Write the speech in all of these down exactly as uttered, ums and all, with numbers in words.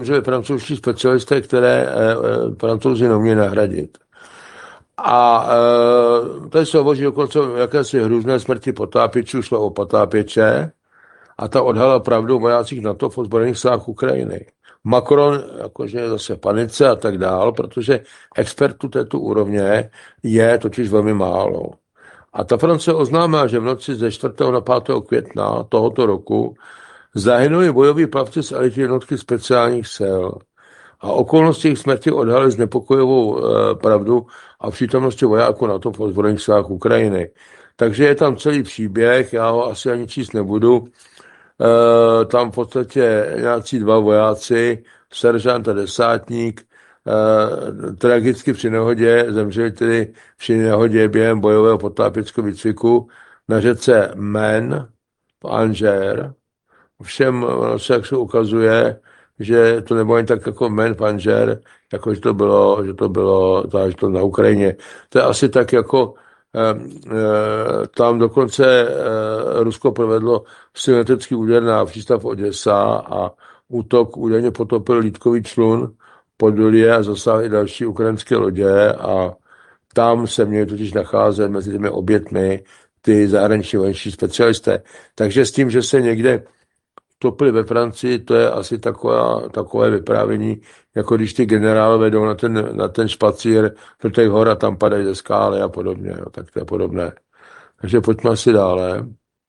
že francouzští specialisté, které Francouzi neumějí nahradit. A e, tady se hovoří dokonce o jakési hrůzné smrti potápěčů, šlo o potápěče a ta odhala pravdu o vojácích NATO v ozbrojených silách Ukrajiny. Macron jakože je zase panice a tak dál, protože expertů této úrovně je totiž velmi málo. A ta Francie oznámila, že v noci ze čtvrtého na pátého května tohoto roku zahynuli bojoví plavci z elitní jednotky speciálních sil. A okolnosti jejich smrti odhalily znepokojivou e, pravdu a přítomnosti vojáků NATO v ozbrojených silách Ukrajiny. Takže je tam celý příběh, já ho asi ani číst nebudu. E, tam v podstatě nějací dva vojáci, seržant a desátník, e, tragicky při nehodě zemřeli tedy při nehodě během bojového potápěckého výcviku na řece Maine v Angers. Všem se jak se ukazuje, že to nebylo jen tak jako Maine v Angers, jako že to bylo, že to bylo že to na Ukrajině. To je asi tak jako eh, eh, tam dokonce eh, Rusko provedlo symetrický úder na přístav Oděsa a útok údajně potopil lítkový člun Podulie a zasáhl i další ukrajinské lodě a tam se měli totiž nacházet mezi těmi obětmi ty zahraniční vojenští specialisté. Takže s tím, že se někde topili ve Francii, to je asi taková, takové vyprávění, jako když ty generálové jdou na ten, na ten špacír do těch hor a tam padají ze skály a podobně. No, tak to je podobné. Takže pojďme asi dále.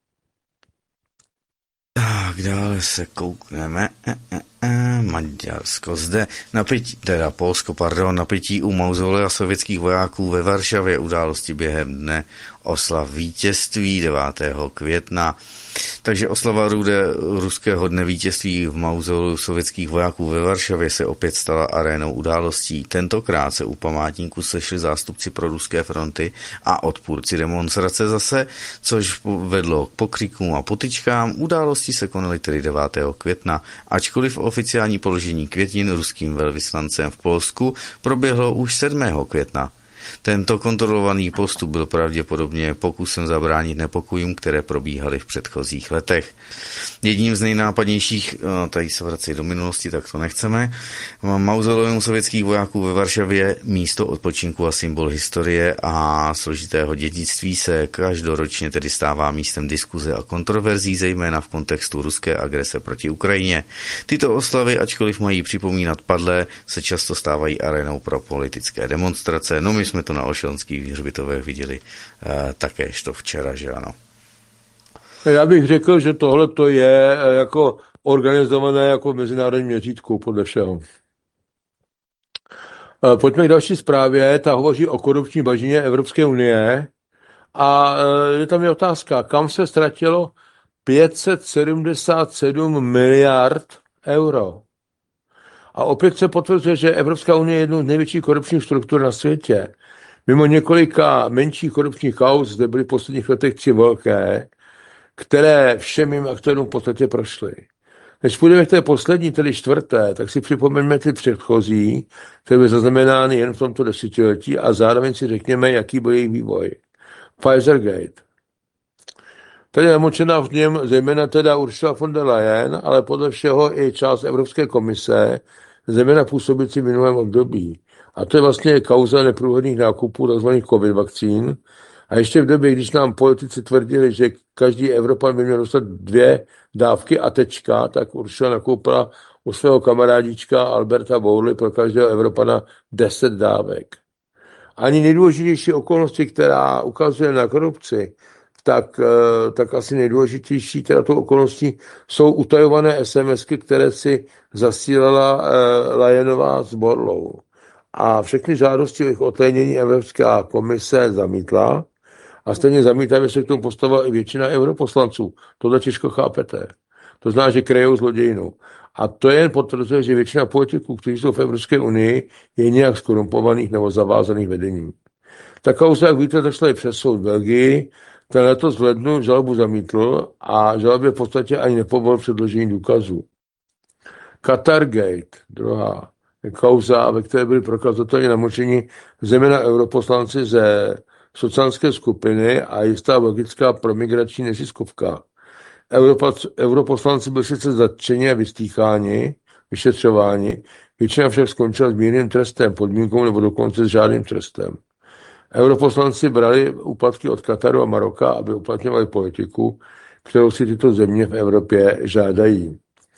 Tak, dále se koukneme. E, e, e, Maďarsko. Zde napětí, teda Polsko, pardon, napětí u mauzolea sovětských vojáků ve Varšavě, události během dne oslav vítězství devátého května. Takže oslava rude ruského dne vítězství v mauzoleu sovětských vojáků ve Varšavě se opět stala arénou událostí. Tentokrát se u památníku sešli zástupci pro ruské fronty a odpůrci demonstrace zase, což vedlo k pokřikům a potyčkám. Události se konaly tedy devátého května, ačkoliv oficiální položení květin ruským velvyslancem v Polsku proběhlo už sedmého května. Tento kontrolovaný postup byl pravděpodobně pokusem zabránit nepokojům, které probíhaly v předchozích letech. Jedním z nejnápadnějších, tady se vrací do minulosti, tak to nechceme, mauzoleum sovětských vojáků ve Varšavě, místo odpočinku a symbol historie a složitého dědictví, se každoročně tedy stává místem diskuze a kontroverzí, zejména v kontextu ruské agrese proti Ukrajině. Tyto oslavy, ačkoliv mají připomínat padlé, se často stávají arénou pro politické demonstrace. No my jsme to na Olšanských hřbitovech viděli eh, takéž to včera, že ano. Já bych řekl, že tohle to je jako organizované jako v mezinárodním měřítku podle všeho. Pojďme k další zprávě, ta hovoří o korupční bažině Evropské unie a je tam je otázka, kam se ztratilo pět set sedmdesát sedm miliard euro. A opět se potvrzuje, že Evropská unie je jednou z největších korupčních struktur na světě. Mimo několika menších korupčních kauz zde byly v posledních letech tři velké, které všem jim aktérům v podstatě prošly. Než půjdeme k té poslední, tedy čtvrté, tak si připomeňme ty předchozí, které byly zaznamenány jen v tomto desetiletí a zároveň si řekněme, jaký byl jejich vývoj. Pfizergate. Tady je namočená v něm zejména teda Ursula von der Leyen, ale podle všeho i část Evropské komise, zejména působící v minulém období. A to je vlastně kauza neprůhledných nákupů tzv. COVID vakcín. A ještě v době, když nám politici tvrdili, že každý Evropan by měl dostat dvě dávky a tečka, tak Ursula nakoupila u svého kamarádička Alberta Bourly pro každého Evropana deset dávek. Ani nejdůležitější okolnosti, která ukazuje na korupci, tak, tak asi nejdůležitější teda tou okolností jsou utajované SMSky, které si zasílala Leyenová s Bourlou. A všechny žádosti o jejich odtajnění Evropská komise zamítla a stejně zamítavě se k tomu postavila i většina europoslanců. Tohle těžko chápete. To znamená, že krejou zlodějinu. A to jen potvrzuje, že většina politiků, kteří jsou v Evropské unii, je nějak skorumpovaných nebo zavázaných vedením. Ta kauza, jak víte, zašla i přes soud v Belgii. Ten letos v lednu žalobu zamítl a žalobě v podstatě ani nepovolil předložení důkazů. Qatargate, druhá kauza, ve které byly prokazatelně namočeni zejména europoslanci ze sociálské skupiny a jistá logická promigrační neziskovka. Europoslanci byli sice zatčeni a vystýcháni, vyšetřováni. Většina však skončila s mírným trestem, podmínkou nebo dokonce s žádným trestem. Europoslanci brali úplatky od Kataru a Maroka, aby uplatňovali politiku, kterou si tyto země v Evropě žádají.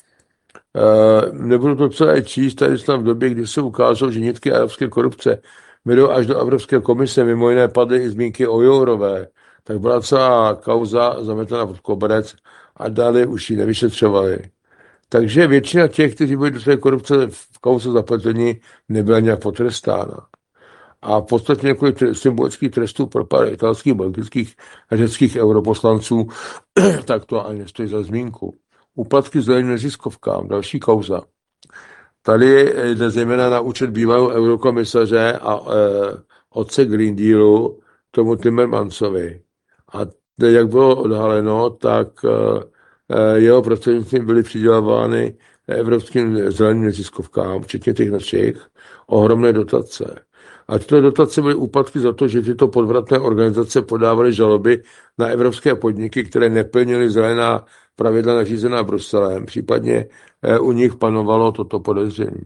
E, nebudu to celé číst, tady jsem v době, kdy se ukázalo, že nitky arabské korupce vedou až do Evropské komise, mimo jiné padly i zmínky o Jourové, tak byla celá kauza zametena pod koberec a dále už ji nevyšetřovali. Takže většina těch, kteří byli do své korupce v kauze zapletení, nebyla nějak potrestána. A v podstatě několik symbolických trestů pro pár italských, belgických a řeckých europoslanců, tak to ani nestojí za zmínku. Úplatky zeleným neziskovkám, další kauza. Tady jde zejména na účet bývalého eurokomisaře a e, otce Green Dealu, tomu Timmermansovi. A jak bylo odhaleno, tak e, jeho prostřednictvím byly přidělovány evropským zeleným neziskovkám, včetně těch našich, ohromné dotace. A tyto dotace byly úplatky za to, že tyto podvratné organizace podávaly žaloby na evropské podniky, které neplnily zelená pravidla nařízená Bruselem, případně u nich panovalo toto podezření.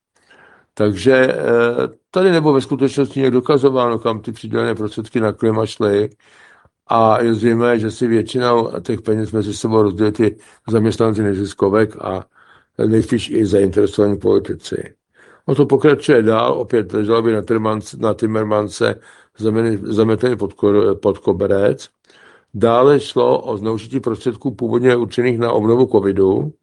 Takže tady nebo ve skutečnosti je dokazováno, kam ty přidělené prostředky na klima šly a je zřejmé, že si většina těch peněz mezi sebou rozdělí ty zaměstnanci neziskovek a nejspíš i zainteresovaní politici. O to pokračuje dál, opět žaloby na, na Timmermanse zametený pod, pod koberec. Dále šlo o zneužití prostředků původně určených na obnovu covidu.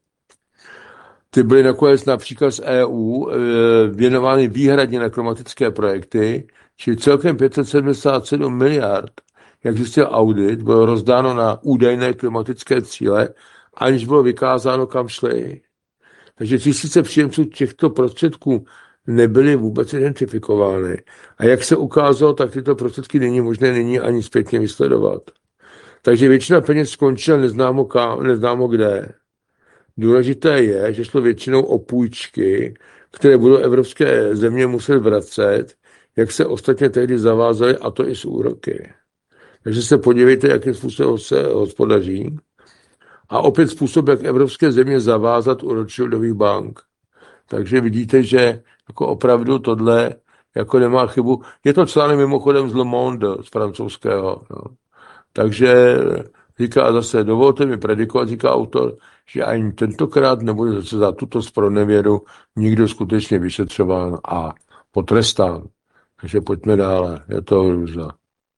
Ty byly nakonec například z E U věnovány výhradně na klimatické projekty, čili celkem pět set sedmdesát sedm miliard, jak zjistil audit, bylo rozdáno na údajné klimatické cíle, aniž bylo vykázáno, kam šly. Takže tisíce příjemců těchto prostředků nebyly vůbec identifikovány. A jak se ukázalo, tak tyto prostředky není možné nyní ani zpětně vysledovat. Takže většina peněz skončila neznámo, kam, neznámo kde. Důležité je, že šlo většinou o půjčky, které budou evropské země muset vracet, jak se ostatně tehdy zavázali, a to i s úroky. Takže se podívejte, jakým způsobem se hospodaří. A opět způsob, jak evropské země zavázat u Rothschildových bank. Takže vidíte, že jako opravdu tohle jako nemá chybu. Je to článek mimochodem z Le Monde, z francouzského. No. Takže říká zase, dovolte mi predikovat, říká autor, že ani tentokrát nebude zase za tuto zpronevěru nikdo skutečně vyšetřován a potrestán. Takže pojďme dále, je to hrůza.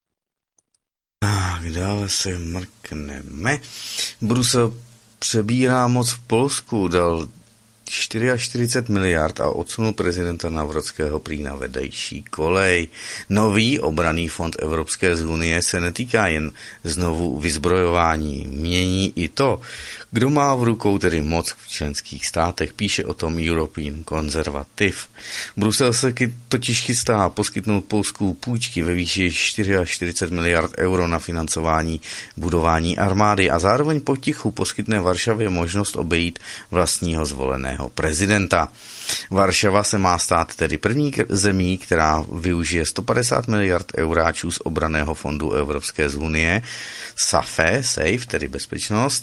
Tak dále se mrkneme. Brusel přebírá moc v Polsku, dal čtyřicet čtyři miliard a odsunul prezidenta Nawrockiho prý na vedlejší kolej. Nový obranný fond Evropské unie se netýká jen znovu vyzbrojování. Mění i to, kdo má v rukou tedy moc v členských státech, píše o tom European Conservative. Brusel se totiž chystá poskytnout Polsku půjčky ve výši čtyřicet čtyři miliard euro na financování budování armády a zároveň potichu poskytne Varšavě možnost obejít vlastního zvoleného prezidenta. Varšava se má stát tedy první zemí, která využije sto padesát miliard euráčů z obranného fondu Evropské unie, SAFE, SAFE, tedy bezpečnost,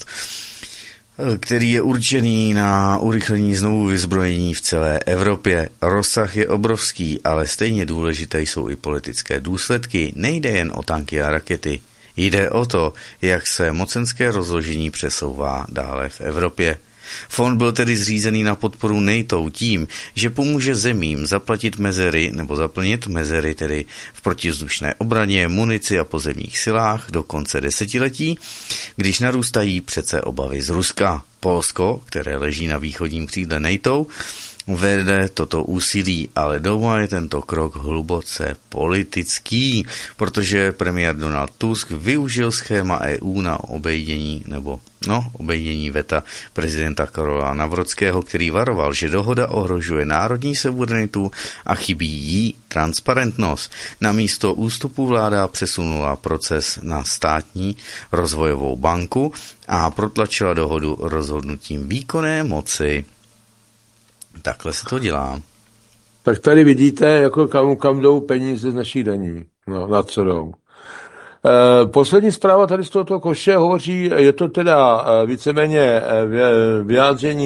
který je určený na urychlení znovu vyzbrojení v celé Evropě. Rozsah je obrovský, ale stejně důležité jsou i politické důsledky. Nejde jen o tanky a rakety. Jde o to, jak se mocenské rozložení přesouvá dále v Evropě. Fond byl tedy zřízený na podporu NATO tím, že pomůže zemím zaplatit mezery nebo zaplnit mezery tedy v protivzdušné obraně, munici a pozemních silách do konce desetiletí, když narůstají přece obavy z Ruska. Polsko, které leží na východním křídle NATO, vede toto úsilí, ale doma je tento krok hluboce politický, protože premiér Donald Tusk využil schéma E U na obejdění nebo no, obejdění veta prezidenta Karola Nawrockiho, který varoval, že dohoda ohrožuje národní suverenitu a chybí jí transparentnost. Namísto ústupu vláda přesunula proces na státní rozvojovou banku a protlačila dohodu rozhodnutím výkonné moci. Takhle se to dělá. Tak tady vidíte, jako kam, kam jdou peníze z našich daní. No, na co jdou. E, poslední zpráva tady z tohoto koše hovoří, je to teda víceméně vyjádření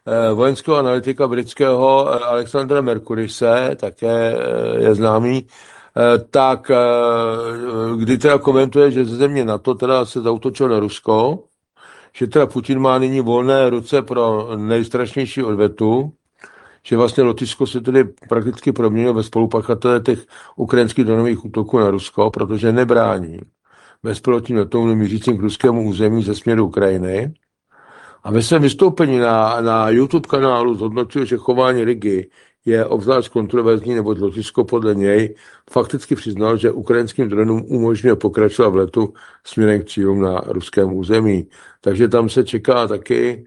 vojenského analytika britského Alexandra Mercuryse, také je známý, tak kdy teda komentuje, že ze země NATO teda se zaútočil na Rusko, že teda Putin má nyní volné ruce pro nejstrašnější odvetu, že vlastně Lotyšsko se tedy prakticky proměnilo ve spolupachatele těch ukrajinských dronových útoků na Rusko, protože nebrání bezpilotním letounům mířícím k ruskému území ze směru Ukrajiny. A ve svém vystoupení na, na YouTube kanálu zhodnotil, že chování Rygy je obzvlášť kontroverzní, nebo Lotyšsko podle něj fakticky přiznal, že ukrajinským dronům umožňuje pokračovat v letu směrem k cílům na ruském území. Takže tam se čeká taky,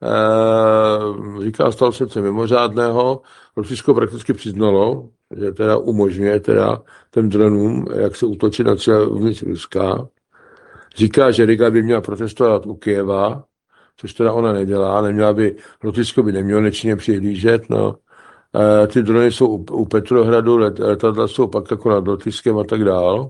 eh, říká, stalo se něco mimořádného. Lotyšsko prakticky přiznalo, že teda umožňuje teda těm dronům, jak se útočit na cíle uvnitř Ruska. Říká, že Riga by měla protestovat u Kyjeva, což teda ona nedělá, neměla by, Lotyšsko by nemělo nečinně přihlížet, no. E, ty drony jsou u, u Petrohradu, let, letadla jsou pak jako nad Lotyšskem a tak dál.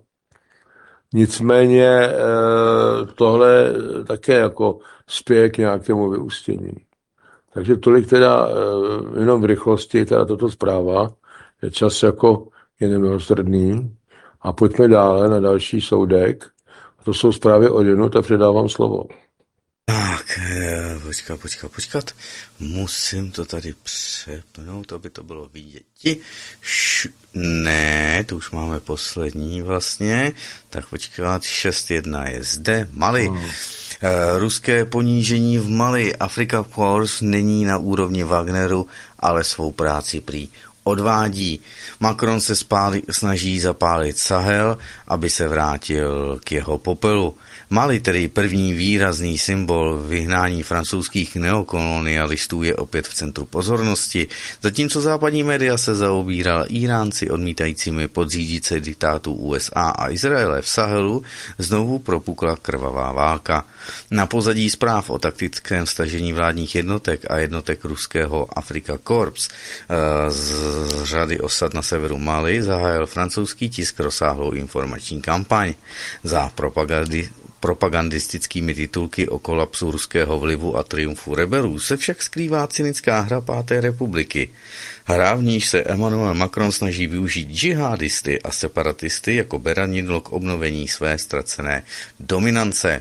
Nicméně e, tohle také jako spěje k nějakému vyústění. Takže tolik teda e, jenom v rychlosti, teda toto zpráva, je čas jako je nemilosrdný. A pojďme dále na další soudek. To jsou zprávy od jednot a předávám slovo. Tak, eh, počkat, počkat, počkat. Musím to tady přepnout, aby to bylo vidět. Š- ne, to už máme poslední vlastně. Tak počkat, šest jedna je zde. Mali. Hmm. Eh, ruské ponížení v Mali. Afrika Corps není na úrovni Wagneru, ale svou práci prý odvádí. Macron se spáli, snaží zapálit Sahel, aby se vrátil k jeho popelu. Mali, tedy první výrazný symbol vyhnání francouzských neokolonialistů, je opět v centru pozornosti, zatímco západní média se zaobírala Iránci odmítajícími podřídit se diktátu U S A a Izraele v Sahelu, znovu propukla krvavá válka. Na pozadí zpráv o taktickém stažení vládních jednotek a jednotek ruského Afrika Corps z řady osad na severu Mali zahájil francouzský tisk rozsáhlou informační kampaň. Za propagandy propagandistickými titulky o kolapsu ruského vlivu a triumfu rebelů se však skrývá cynická hra Páté republiky. Hra, v níž se Emmanuel Macron snaží využít džihadisty a separatisty jako beranidlo k obnovení své ztracené dominance.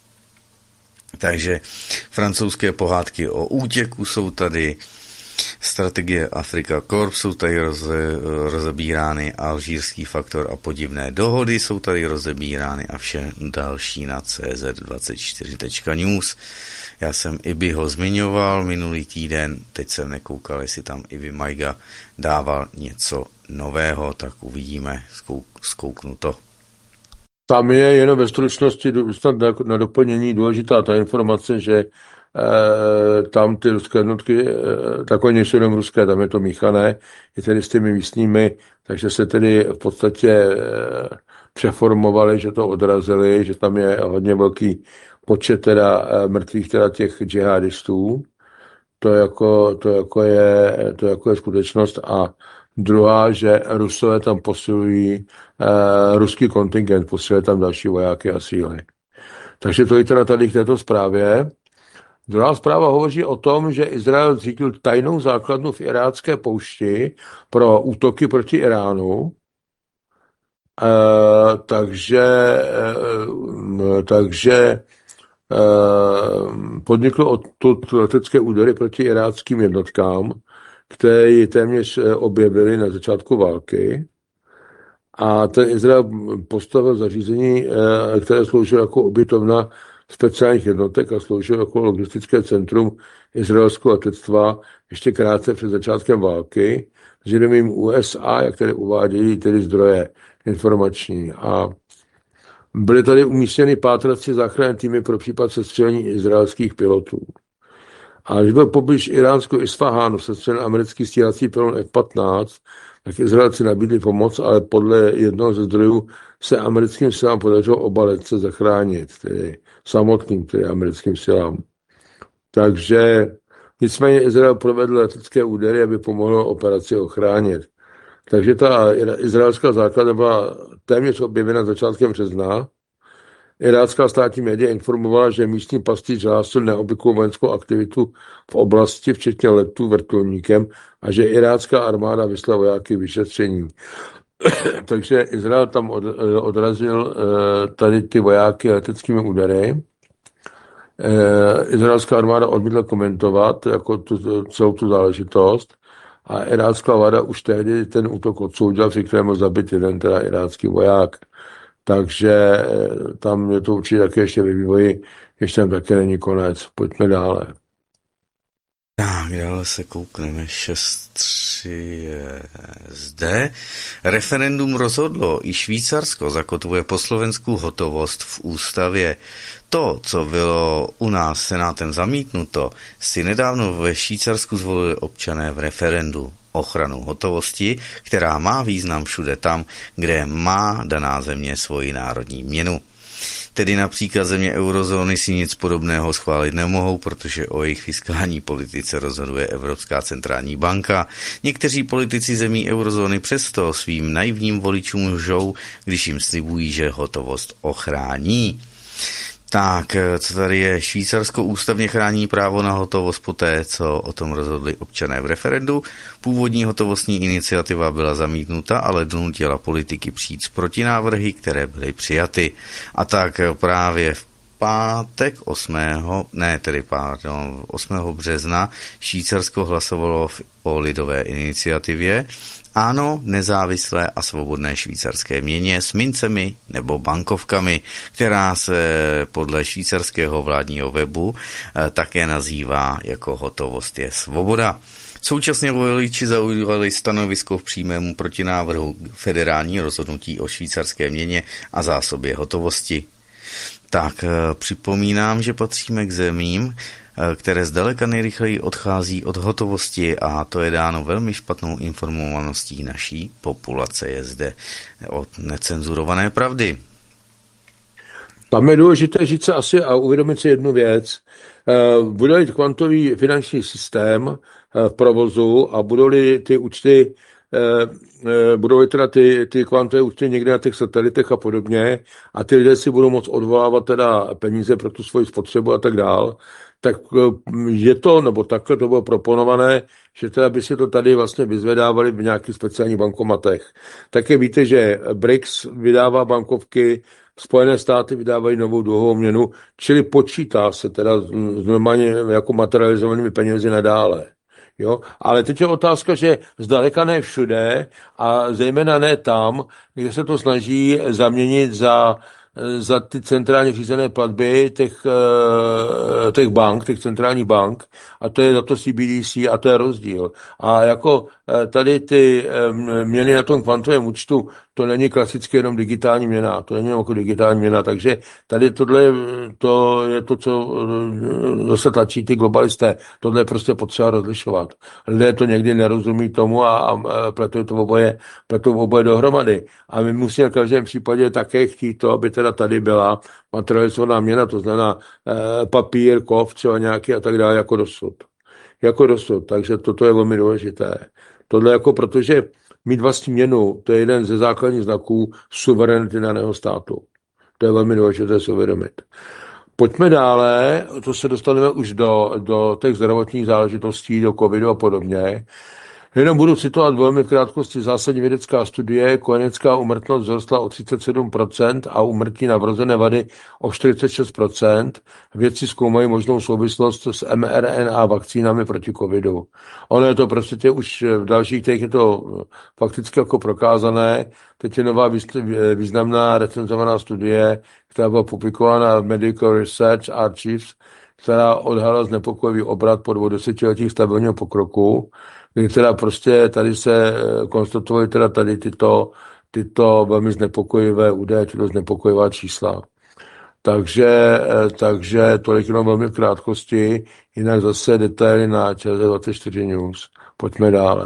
Takže francouzské pohádky o útěku jsou tady, strategie Afrika Corps jsou tady roze, rozebírány, alžírský faktor a podivné dohody jsou tady rozebírány a vše další na C Z dvacet čtyři tečka news. Já jsem Ibiho zmiňoval minulý týden, teď jsem nekoukal, jestli tam Ibi Majga dával něco nového, tak uvidíme, zkouk, zkouknu to. Tam je jenom ve stručnosti snad na doplnění důležitá ta informace, že E, tam ty ruské jednotky, e, takové nejsou jenom ruské, tam je to míchané, i tedy s těmi místními, takže se tedy v podstatě e, přeformovali, že to odrazili, že tam je hodně velký počet teda e, mrtvých teda těch džihadistů. To jako, to jako je, to jako je skutečnost. A druhá, že Rusové tam posilují, e, ruský kontingent, posiluje tam další vojáky a síly. Takže to je teda tady k této zprávě. Druhá zpráva hovoří o tom, že Izrael zřídil tajnou základnu v irácké poušti pro útoky proti Iránu. E, takže e, takže e, podniklo odtud letecké údery proti iráckým jednotkám, které ji téměř objevily na začátku války. A ten Izrael postavil zařízení, e, které sloužilo jako ubytovna speciálních jednotek a sloužil jako logistické centrum izraelského letectva ještě krátce před začátkem války s vědomím U S A, jak tady uvádějí tedy zdroje informační. A byly tady umístěny pátrací záchranné týmy pro případ sestřelení izraelských pilotů. A když byl poblíž iránského Isfahánu sestřelen americký stíhací pilot F patnáct, tak Izraelci nabídli pomoc, ale podle jednoho ze zdrojů se americkým silám podařilo oba letce zachránit, tedy samotným, tedy americkým silám. Takže nicméně Izrael provedl letecké údery, aby pomohlo operaci ochránit. Takže ta izraelská základna byla téměř objevena začátkem března. Irácká státní média informovala, že místní pastýř hlásil neobvyklou vojenskou aktivitu v oblasti, včetně letů vrtulníkem, a že irácká armáda vyslala vojáky vyšetření. Takže Izrael tam od, odrazil tady ty vojáky leteckými údery. Izraelská armáda odmítla komentovat jako tu, celou tu záležitost a irácká vláda už tehdy ten útok odsoudila, při kterém byl zabit jeden teda irácký voják. Takže tam je to určitě také ještě ve vývoji, ještě tam také není konec. Pojďme dále. Tak, dále se koukneme. šest tři je zde. Referendum rozhodlo, i Švýcarsko zakotvuje po Slovensku hotovost v ústavě. To, co bylo u nás senátem zamítnuto, si nedávno ve Švýcarsku zvolili občané v referendu. Ochranu hotovosti, která má význam všude tam, kde má daná země svoji národní měnu. Tedy například země eurozóny si nic podobného schválit nemohou, protože o jejich fiskální politice rozhoduje Evropská centrální banka. Někteří politici zemí eurozóny přesto svým naivním voličům lžou, když jim slibují, že hotovost ochrání. Tak, co tady je? Švýcarsko ústavně chrání právo na hotovost poté, co o tom rozhodli občané v referendu. Původní hotovostní iniciativa byla zamítnuta, ale donutila politiky přijít s protinávrhy, které byly přijaty. A tak právě v pátek osmého ne, tedy pardon, osmého března Švýcarsko hlasovalo o lidové iniciativě. Ano, nezávislé a svobodné švýcarské měně s mincemi nebo bankovkami, která se podle švýcarského vládního webu také nazývá jako hotovost je svoboda. Současně voliči zaujali stanovisko v přímému protinávrhu federální rozhodnutí o švýcarské měně a zásobě hotovosti. Tak připomínám, že patříme k zemím, které zdaleka nejrychleji odchází od hotovosti a to je dáno velmi špatnou informovaností naší populace. Je zde od necenzurované pravdy. Tam je důležité říct se asi a uvědomit si jednu věc. Bude-li kvantový finanční systém v provozu a budou-li ty účty, budou teda ty, ty kvantové účty někde na těch satelitech a podobně a ty lidé si budou moct odvolávat teda peníze pro tu svoji spotřebu a tak dál, tak je to, nebo takhle to bylo proponované, že teda by si to tady vlastně vyzvedávali v nějakých speciálních bankomatech. Také víte, že B R I C S vydává bankovky, Spojené státy vydávají novou dluhovou měnu, čili počítá se teda normálně jako materializovanými penězi nadále. Jo? Ale teď je otázka, že zdaleka ne všude a zejména ne tam, kde se to snaží zaměnit za za ty centrálně řízené platby těch, těch bank, těch centrálních bank, a to je za to C B D C a to je rozdíl. A jako tady ty měny na tom kvantovém účtu, to není klasicky jenom digitální měna, to není jenom jako digitální měna, takže tady tohle to je to, co zase tlačí ty globalisté. Tohle je prostě potřeba rozlišovat. Lidé to někdy nerozumí tomu a, a pletou to oboje, pletou oboje dohromady. A my musíme v každém případě také chtít to, aby teda tady byla materializovaná měna, to znamená eh, papír, kov, třeba nějaký a tak dále, jako dosud. Jako dosud, takže toto je velmi důležité. Tohle jako, protože mít vlastní měnu, to je jeden ze základních znaků suverenity daného státu. To je velmi důležité si uvědomit. Pojďme dále, to se dostaneme už do, do těch zdravotních záležitostí, do covidu a podobně. Jenom budu citovat velmi v krátkosti zásadní vědecká studie. Kojenecká úmrtnost vzrostla o třicet sedm procent a úmrtí na vrozené vady o čtyřicet šest procent. Vědci zkoumají možnou souvislost s M R N A vakcínami proti covidu. Ono je to prostě už v dalších těch je to fakticky jako prokázané. Teď je nová významná recenzovaná studie, která byla publikována v Medical Research Archives, která odhalila znepokojivý obrat po dvou desetiletích stabilního pokroku, kdy teda prostě tady se konstatovaly teda tady tyto, tyto velmi znepokojivé údaje, tyto znepokojivá čísla. Takže, takže tolik jenom velmi v krátkosti, jinak zase detaily na Č S dvacet čtyři News. Pojďme dále.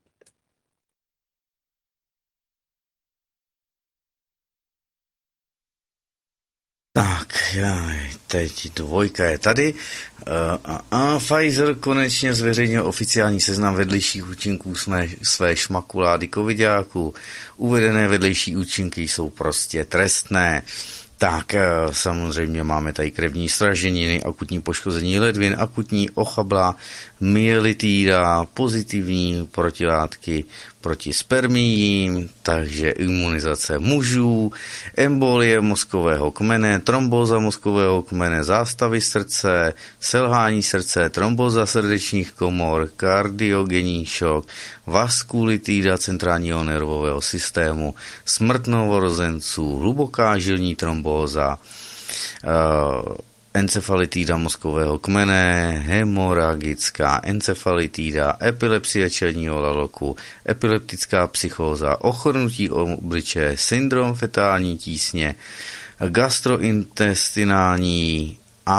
Tak, teď dvojka je tady. A, a Pfizer konečně zveřejnil oficiální seznam vedlejších účinků své, své šmakulády covidáků. Uvedené vedlejší účinky jsou prostě trestné. Tak samozřejmě máme tady krevní sraženiny, akutní poškození ledvin, akutní ochabla, myelitída, pozitivní protilátky proti spermiím, takže imunizace mužů, embolie mozkového kmene, trombóza mozkového kmene, zástavy srdce, selhání srdce, trombóza srdečních komor, kardiogenní šok, vaskulitída centrálního nervového systému, smrt novorozenců, hluboká žilní trombóza, uh, encefalitída mozkového kmene, hemoragická encefalitída, epilepsie čelního laloku, epileptická psychóza, ochrnutí obličeje, syndrom fetální tísně, gastrointestinální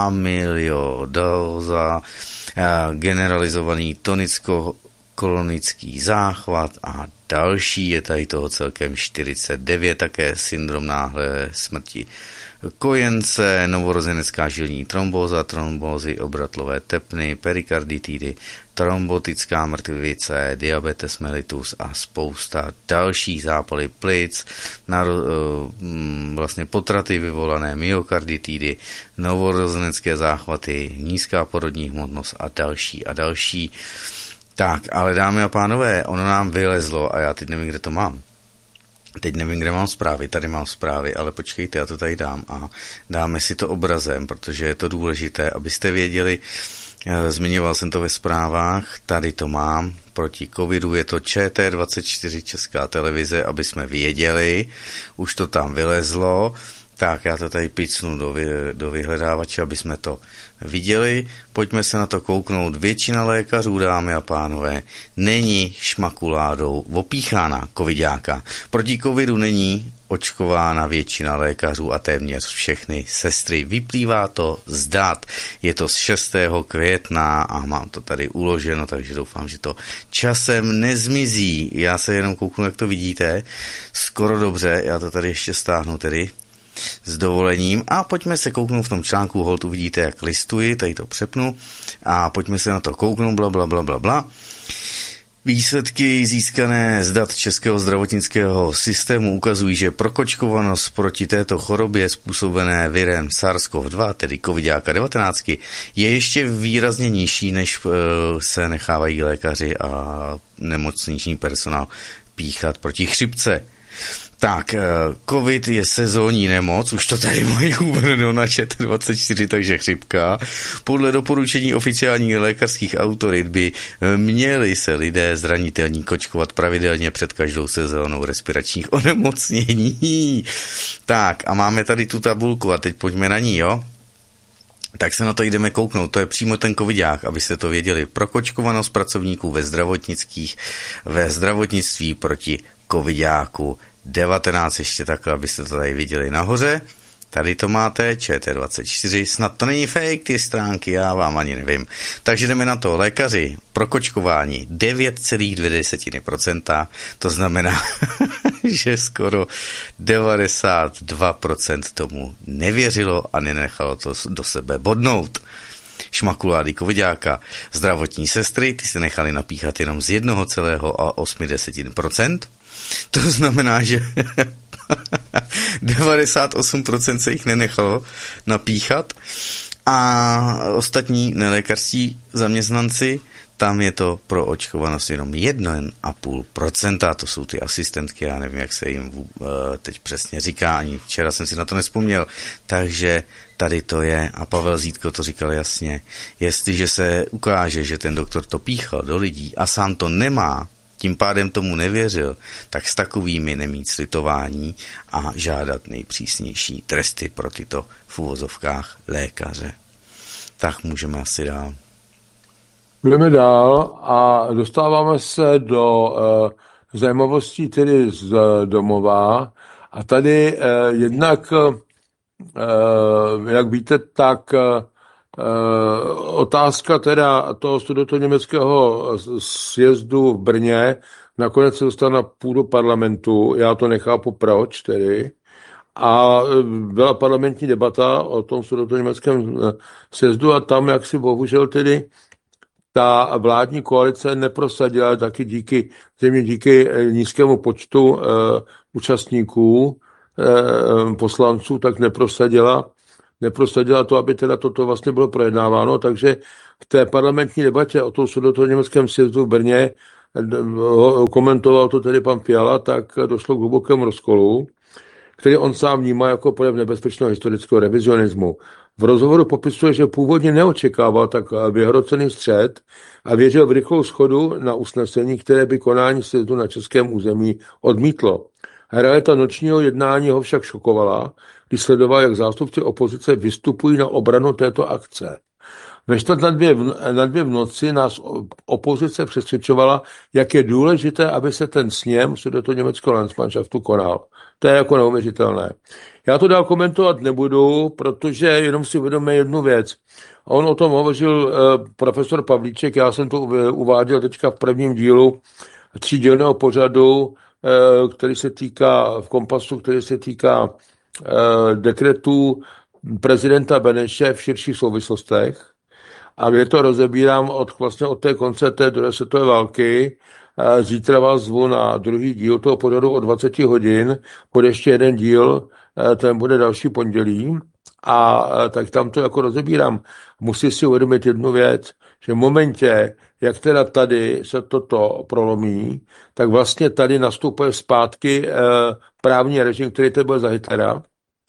amyloidóza, generalizovaný tonicko-kolonický záchvat a další. Je tady toho celkem čtyřicet devět, také syndrom náhlé smrti kojence, novorozenecká žilní trombóza, trombózy obratlové tepny, perikarditidy, trombotická mrtvice, diabetes mellitus a spousta dalších, zápaly plic, naro, vlastně potraty vyvolané myokarditidy, novorozenecké záchvaty, nízká porodní hmotnost a další a další. Tak, ale dámy a pánové, ono nám vylezlo a já teď nevím, kde to mám. Teď nevím, kde mám zprávy, tady mám zprávy, ale počkejte, já to tady dám a dáme si to obrazem, protože je to důležité, abyste věděli, zmiňoval jsem to ve zprávách, tady to mám, proti covidu je to Č T dvacet čtyři Česká televize, aby jsme věděli, už to tam vylezlo, tak já to tady picnu do, vy, do vyhledávače, aby jsme to viděli. Pojďme se na to kouknout. Většina lékařů, dámy a pánové, není šmakuládou opíchána covidáka. Proti covidu není očkována většina lékařů a téměř všechny sestry. Vyplývá to z dat. Je to z šestého května a mám to tady uloženo, takže doufám, že to časem nezmizí. Já se jenom kouknu, jak to vidíte. Skoro dobře, já to tady ještě stáhnu tedy s dovolením a pojďme se kouknout v tom článku, hold uvidíte, jak listuji, tady to přepnu a pojďme se na to kouknout, bla, bla, bla, bla, bla. Výsledky získané z dat Českého zdravotnického systému ukazují, že prokočkovanost proti této chorobě způsobené virem SARS-CoV dva, tedy COVID devatenáct, je ještě výrazně nižší, než se nechávají lékaři a nemocniční personál píchat proti chřipce. Tak, covid je sezónní nemoc, už to tady mají uvedeno na Č T dvacet čtyři, takže chřipka. Podle doporučení oficiálních lékařských autorit by měli se lidé zranitelní kočkovat pravidelně před každou sezónou respiračních onemocnění. Tak, a máme tady tu tabulku a teď pojďme na ní, jo? Tak se na to jdeme kouknout, to je přímo ten covidák, abyste to věděli. Prokočkovanost pracovníků ve zdravotnických, ve zdravotnictví proti covidáku devatenáct, ještě takhle, abyste to tady viděli nahoře. Tady to máte, Č T dvacet čtyři, snad to není fake, ty stránky, já vám ani nevím. Takže jdeme na to, lékaři, prokočkování devět celá dvě procenta, to znamená, že skoro devadesát dva procent tomu nevěřilo a nenechalo to do sebe bodnout. Šmakulády covidáka, zdravotní sestry, ty se nechali napíchat jenom z jedna celá osm procenta. To znamená, že devadesát osm procent se jich nenechalo napíchat a ostatní nelékařští zaměstnanci, tam je to pro očkovanost jenom jedna celá pět procenta, to jsou ty asistentky, já nevím, jak se jim teď přesně říká, ani včera jsem si na to nespomněl, takže tady to je a Pavel Zítko to říkal jasně, jestliže se ukáže, že ten doktor to píchal do lidí a sám to nemá, tím pádem tomu nevěřil, tak s takovými nemít slitování a žádat nejpřísnější tresty pro tyto v uvozovkách lékaře. Tak můžeme asi dál. Budeme dál a dostáváme se do uh, zajímavostí tedy z domova a tady uh, jednak, uh, jak víte, tak uh, otázka teda toho německého sjezdu v Brně nakonec se dostala na půdu parlamentu, já to nechápu proč tedy, a byla parlamentní debata o tom německém sjezdu a tam jaksi bohužel tedy ta vládní koalice neprosadila taky díky, zřejmě díky nízkému počtu uh, účastníků, eh, poslanců, tak neprosadila, neprosadila to, aby teda toto vlastně bylo projednáváno, takže v té parlamentní debatě o tom sudetoněmeckém sjezdu v Brně, komentoval to tedy pan Fiala, tak došlo k hlubokému rozkolu, který on sám vnímá jako projev nebezpečného historického revizionismu. V rozhovoru popisuje, že původně neočekával tak vyhrocený střet a věřil v rychlou schodu na usnesení, které by konání sjezdu na českém území odmítlo. Realita nočního jednání ho však šokovala, když sledoval, jak zástupci opozice vystupují na obranu této akce. Ve čtvrt na dvě, na dvě v noci nás opozice přesvědčovala, jak je důležité, aby se ten sněm sudetoněmeckého Landsmannschaftu konal. To je jako neuvěřitelné. Já to dál komentovat nebudu, protože jenom si uvědomíme jednu věc. On o tom hovořil eh, profesor Pavlíček, já jsem to uváděl teďka v prvním dílu třídílného pořadu, eh, který se týká v Kompasu, který se týká eh, dekretů prezidenta Beneše v širších souvislostech. A já to rozebírám od, vlastně od té konce té druhé světové války. Zítra vás zvu na druhý díl toho pořadu o dvacet hodin. Bude ještě jeden díl, ten bude další pondělí. A tak tam to jako rozebírám. Musí si uvědomit jednu věc, že v momentě, jak teda tady se toto prolomí, tak vlastně tady nastupuje zpátky právní režim, který to byl za Hitlera.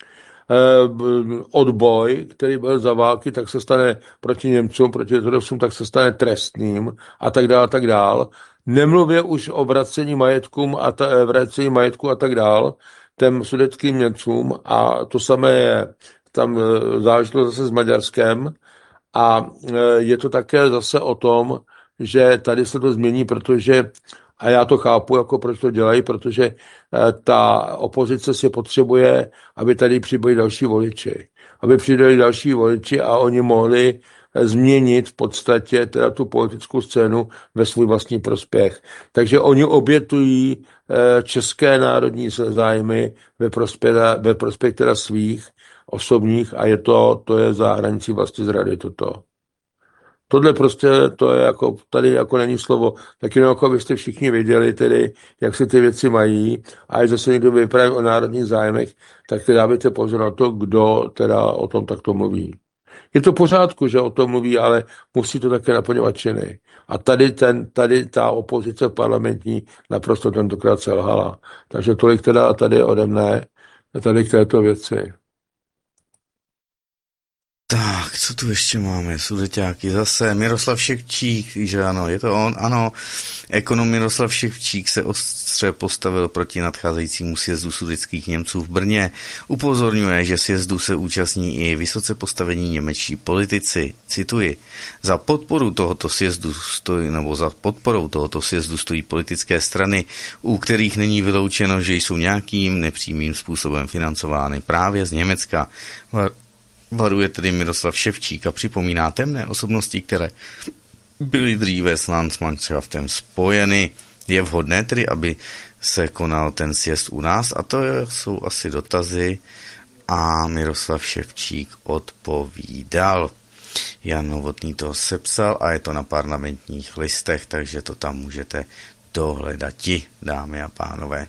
Odboj, který byl za války, tak se stane proti Němcům, proti Židům, tak se stane trestným a tak dále, a tak dále. Nemluvě už o vracení majetkům a ta, vracení majetku a tak dále těm sudetským Němcům a to samé je tam záležitost zase s Maďarskem a je to také zase o tom, že tady se to změní, protože a já to chápu, jako proč to dělají, protože ta opozice si potřebuje, aby tady přibyli další voliči. Aby přidali další voliči a oni mohli změnit v podstatě teda tu politickou scénu ve svůj vlastní prospěch. Takže oni obětují české národní zájmy ve prospěch, ve prospěch teda svých osobních a je to, to je za hranicí vlastní zrady toto. Tohle prostě, to je jako, tady jako není slovo, tak jenom jako abyste všichni věděli tedy, jak se ty věci mají a až zase někdo vypráví o národních zájmech, tak teda dávajte pozor na to, kdo teda o tom takto mluví. Je to v pořádku, že o tom mluví, ale musí to také naplňovat činy. A tady, ten, tady ta opozice parlamentní naprosto tentokrát selhala. Takže tolik teda tady ode mne, tady k této věci. Tak, co tu ještě máme? Sudeťáky zase. Miroslav Ševčík, že ano, je to on, ano. Ekonom Miroslav Ševčík se ostře postavil proti nadcházejícímu sjezdu sudetských Němců v Brně. Upozorňuje, že sjezdu se účastní i vysoce postavení němečtí politici. Cituji. Za podporu tohoto sjezdu stojí, nebo za podporou tohoto sjezdu stojí politické strany, u kterých není vyloučeno, že jsou nějakým nepřímým způsobem financovány právě z Německa. Varuje tedy Miroslav Ševčík a připomíná temné osobnosti, které byly dříve s Landsmannschaftem spojeny. Je vhodné tedy, aby se konal ten sjezd u nás? A to jsou asi dotazy a Miroslav Ševčík odpovídal. Jan Novotný to sepsal a je to na parlamentních listech, takže to tam můžete dohledati, dámy a pánové.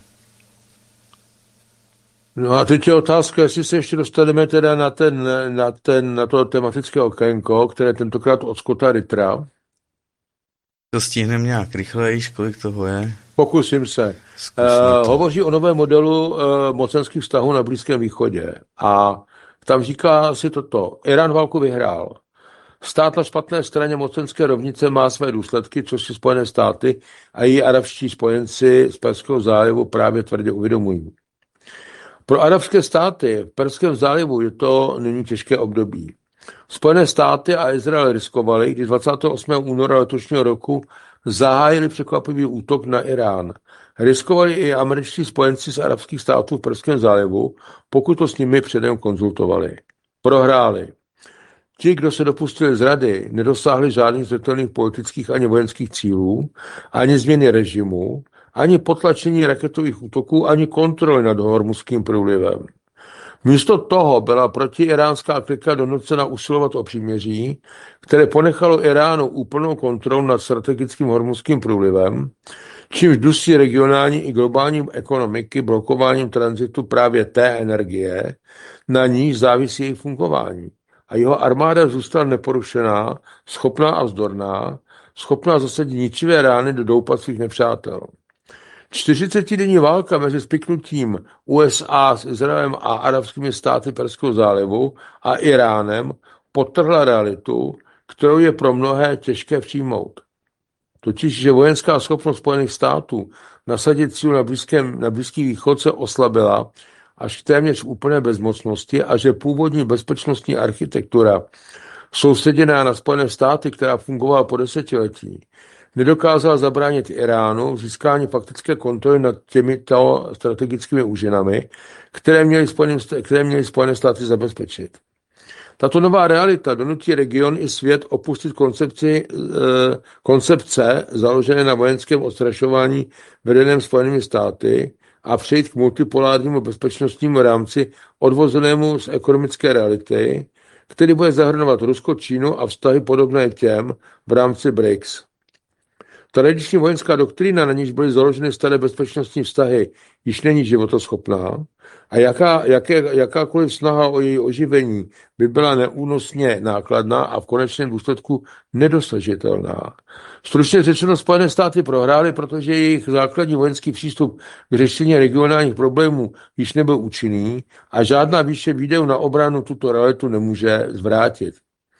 No a teď je otázka, jestli se ještě dostaneme teda na, ten, na, ten, na to tematické okénko, které tentokrát od Scotta Rittera. To stihneme nějak rychleji, kolik toho je? Pokusím se. Uh, hovoří o novém modelu uh, mocenských vztahů na Blízkém východě. A tam říká si toto. Irán válku vyhrál. Stát na špatné straně mocenské rovnice má své důsledky, což si Spojené státy a její arabští spojenci z Perského zálivu právě tvrdě uvědomují. Pro arabské státy v Perském zálivu je to nyní těžké období. Spojené státy a Izrael riskovali, když dvacátého osmého února letošního roku zahájili překvapivý útok na Irán. Riskovali i američtí spojenci z arabských států v Perském zálivu, pokud to s nimi předem konzultovali. Prohráli. Ti, kdo se dopustili zrady, nedosáhli žádných zřetelných politických ani vojenských cílů, ani změny režimu, ani potlačení raketových útoků, ani kontroly nad Hormuzským průlivem. Místo toho byla protiiránská klika donucena usilovat o příměří, které ponechalo Iránu úplnou kontrolu nad strategickým Hormuzským průlivem, čímž dusí regionální i globální ekonomiky blokováním tranzitu právě té energie, na níž závisí její fungování. A jeho armáda zůstala neporušená, schopná a vzdorná, schopná zasadit ničivé rány do doupat svých nepřátel. čtyřicetidenní válka mezi spiknutím U S A s Izraelem a arabskými státy Perského zálivu a Iránem podtrhla realitu, kterou je pro mnohé těžké přijmout. Totiž, že vojenská schopnost Spojených států nasadit sílu na, blízkém, na Blízký východ se oslabila až k téměř úplné bezmocnosti a že původní bezpečnostní architektura soustředěná na Spojené státy, která fungovala po desetiletí, nedokázala zabránit Iránu v získání faktické kontroly nad těmito strategickými úžinami, které měly Spojené, které měly Spojené státy zabezpečit. Tato nová realita donutí region i svět opustit koncepci, eh, koncepce založené na vojenském odstrašování vedeném Spojenými státy a přejít k multipolárnímu bezpečnostnímu rámci odvozenému z ekonomické reality, který bude zahrnovat Rusko, Čínu a vztahy podobné těm v rámci B R I C S. Tradiční vojenská doktrína, na níž byly založeny staré bezpečnostní vztahy, již není životoschopná a jaká, jaké, jakákoliv snaha o její oživení by byla neúnosně nákladná a v konečném důsledku nedosažitelná. Stručně řečeno, Spojené státy prohrály, protože jejich základní vojenský přístup k řešení regionálních problémů již nebyl účinný a žádná výše výdajů na obranu tuto realitu nemůže zvrátit.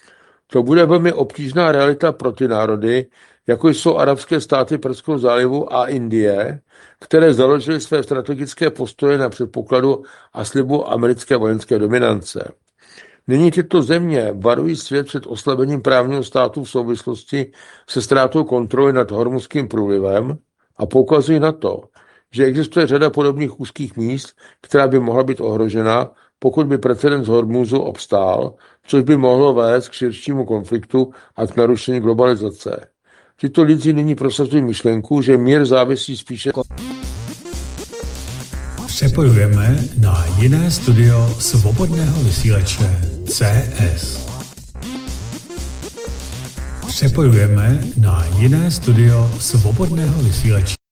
To bude velmi obtížná realita pro ty národy, jako jsou arabské státy Perského zálivu a Indie, které založily své strategické postoje na předpokladu a slibu americké vojenské dominance. Nyní tyto země varují svět před oslabením právního státu v souvislosti se ztrátou kontroly nad Hormuzským průlivem a poukazují na to, že existuje řada podobných úzkých míst, která by mohla být ohrožena, pokud by precedens Hormuzu obstál, což by mohlo vést k širšímu konfliktu a k narušení globalizace. Tyto lidi nyní prosazují myšlenku, že mír závisí spíše... Přepojujeme na jiné studio svobodného vysílače C S. Přepojujeme na jiné studio svobodného vysílače.